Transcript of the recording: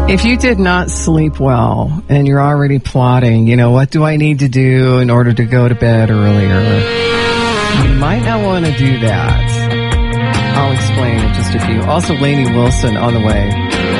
If you did not sleep well and you're already plotting, what do I need to do in order to go to bed earlier? You might not want to do that. I'll explain in just a few. Also, Lainey Wilson on the way.